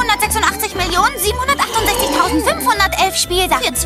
2.768.768.511 Spielsachen für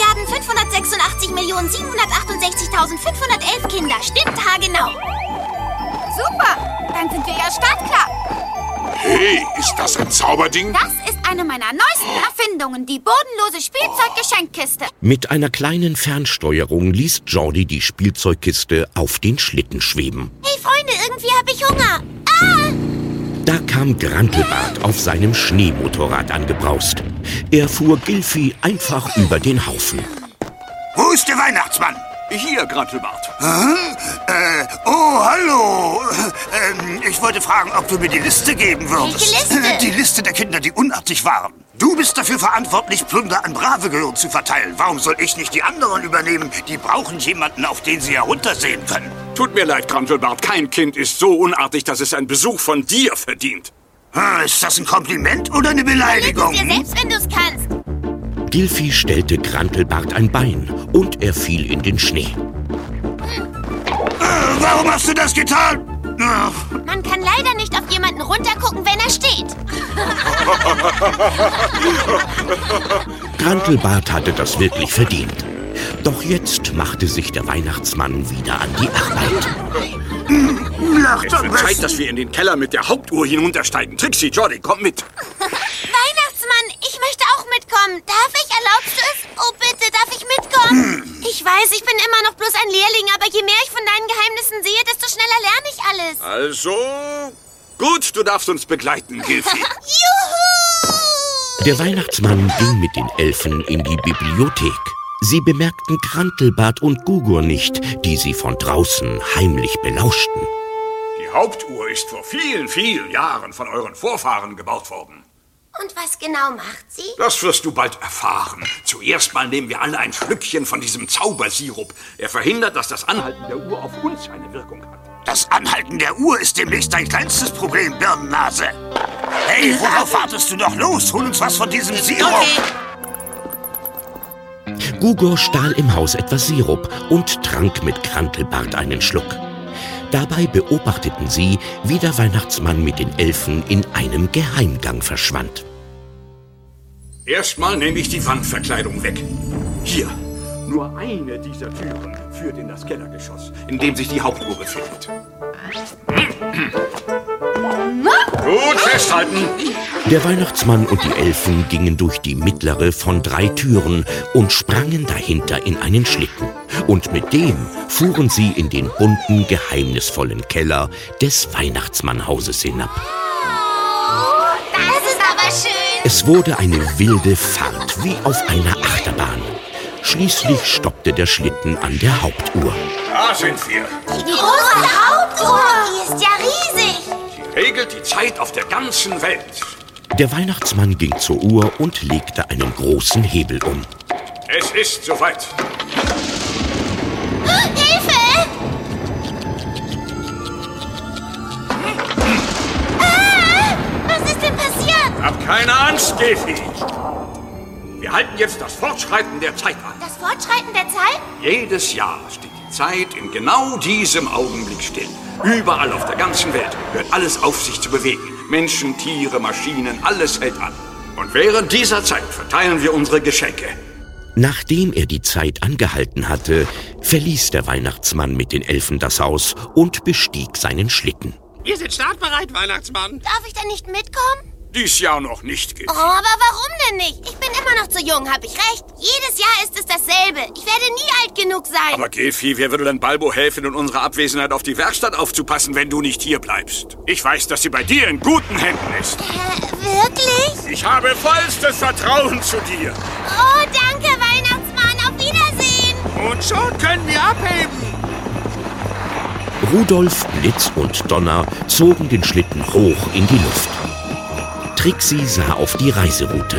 2.586.768.511 Kinder. Stimmt haargenau. Super, dann sind wir ja startklar. Hey, ist das ein Zauberding? Das ist eine meiner neuesten Erfindungen, die bodenlose Spielzeuggeschenkkiste. Mit einer kleinen Fernsteuerung ließ Jordi die Spielzeugkiste auf den Schlitten schweben. Hey Freunde, irgendwie habe ich Hunger. Ah! Da kam Grantelbart auf seinem Schneemotorrad angebraust. Er fuhr Gilfi einfach über den Haufen. Wo ist der Weihnachtsmann? Hier, Grantelbart. Oh, hallo. Ich wollte fragen, ob du mir die Liste geben würdest. Welche Liste? Die Liste der Kinder, die unartig waren. Du bist dafür verantwortlich, Plunder an brave Gehirn zu verteilen. Warum soll ich nicht die anderen übernehmen? Die brauchen jemanden, auf den sie heruntersehen können. Tut mir leid, Grantelbart. Kein Kind ist so unartig, dass es einen Besuch von dir verdient. Ist das ein Kompliment oder eine Beleidigung? Dir selbst, wenn du es kannst. Gilfi stellte Grantelbart ein Bein und er fiel in den Schnee. Warum hast du das getan? Man kann leider nicht auf jemanden runtergucken, wenn er steht. Grantelbart hatte das wirklich verdient. Doch jetzt machte sich der Weihnachtsmann wieder an die Arbeit. Lacht Es am wird Zeit, besten. dass wir in den Keller mit der Hauptuhr hinuntersteigen. Trixie, Jordi, komm mit. Weihnachtsmann, ich möchte auch mitkommen. Darf ich? Erlaubst du es? Oh bitte, darf ich mitkommen? Ich weiß, ich bin immer noch bloß ein Lehrling, aber je mehr ich von deinen Geheimnissen sehe, desto schneller lerne ich alles. Also, gut, du darfst uns begleiten, Gilfi. Juhu! Der Weihnachtsmann ging mit den Elfen in die Bibliothek. Sie bemerkten Grantelbart und Gugur nicht, die sie von draußen heimlich belauschten. Die Hauptuhr ist vor vielen, vielen Jahren von euren Vorfahren gebaut worden. Und was genau macht sie? Das wirst du bald erfahren. Zuerst mal nehmen wir alle ein Schlückchen von diesem Zaubersirup. Er verhindert, dass das Anhalten der Uhr auf uns eine Wirkung hat. Das Anhalten der Uhr ist demnächst dein kleinstes Problem, Birnennase. Hey, worauf wartest du noch? Los, hol uns was von diesem Sirup. Okay. Gugur stahl im Haus etwas Sirup und trank mit Grantelbart einen Schluck. Dabei beobachteten sie, wie der Weihnachtsmann mit den Elfen in einem Geheimgang verschwand. Erstmal nehme ich die Wandverkleidung weg. Hier. Nur eine dieser Türen führt in das Kellergeschoss, in dem sich die Hauptuhr befindet. Gut festhalten. Der Weihnachtsmann und die Elfen gingen durch die mittlere von 3 Türen und sprangen dahinter in einen Schlitten. Und mit dem fuhren sie in den bunten, geheimnisvollen Keller des Weihnachtsmannhauses hinab. Das ist aber schön. Es wurde eine wilde Fahrt, wie auf einer Achterbahn. Schließlich stoppte der Schlitten an der Hauptuhr. Da sind wir. Die große Hauptuhr. Die ist ja riesig. Sie regelt die Zeit auf der ganzen Welt. Der Weihnachtsmann ging zur Uhr und legte einen großen Hebel um. Es ist soweit. Hilfe! Was ist denn passiert? Hab keine Angst, Gilfi. Wir halten jetzt das Fortschreiten der Zeit an. Das Fortschreiten der Zeit? Jedes Jahr steht die Zeit in genau diesem Augenblick still. Überall auf der ganzen Welt hört alles auf, sich zu bewegen. Menschen, Tiere, Maschinen, alles hält an. Und während dieser Zeit verteilen wir unsere Geschenke. Nachdem er die Zeit angehalten hatte, verließ der Weihnachtsmann mit den Elfen das Haus und bestieg seinen Schlitten. Wir sind startbereit, Weihnachtsmann. Darf ich denn nicht mitkommen? Dies Jahr noch nicht, Gilfi. Oh, aber warum denn nicht? Ich bin immer noch zu jung, hab ich recht? Jedes Jahr ist es dasselbe. Ich werde nie alt genug sein. Aber Gilfi, wer würde denn Balbo helfen, in unserer Abwesenheit auf die Werkstatt aufzupassen, wenn du nicht hier bleibst? Ich weiß, dass sie bei dir in guten Händen ist. Wirklich? Ich habe vollstes Vertrauen zu dir. Oh, danke, Weihnachtsmann. Auf Wiedersehen. Und schon können wir abheben. Rudolf, Blitz und Donner zogen den Schlitten hoch in die Luft. Trixie sah auf die Reiseroute.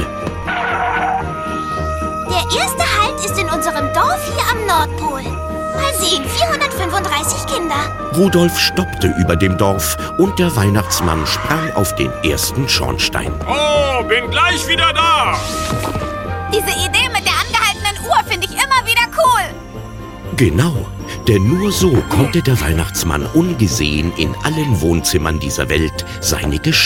Der erste Halt ist in unserem Dorf hier am Nordpol. Mal sehen, 435 Kinder. Rudolf stoppte über dem Dorf und der Weihnachtsmann sprang auf den ersten Schornstein. Oh, bin gleich wieder da. Diese Idee mit der angehaltenen Uhr finde ich immer wieder cool. Genau, denn nur so konnte der Weihnachtsmann ungesehen in allen Wohnzimmern dieser Welt seine Geschenke